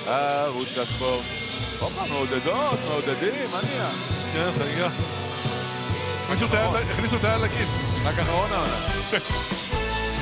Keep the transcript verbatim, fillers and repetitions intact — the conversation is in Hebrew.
ערוץ הספורט. הופה, מעודדות, מעודדים, מה נהיה? כן, חגיגה. הכניסו את היד לכיס. רק אחרון העונה.